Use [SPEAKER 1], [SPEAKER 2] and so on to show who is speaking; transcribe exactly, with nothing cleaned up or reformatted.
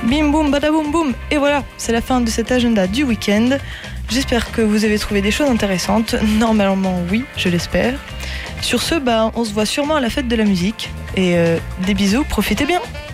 [SPEAKER 1] Bim boum badaboum boum. Et voilà, c'est la fin de cet agenda du week-end. J'espère que vous avez trouvé des choses intéressantes. Normalement oui, je l'espère. Sur ce, bah, on se voit sûrement à la fête de la musique. Et euh, des bisous, profitez bien.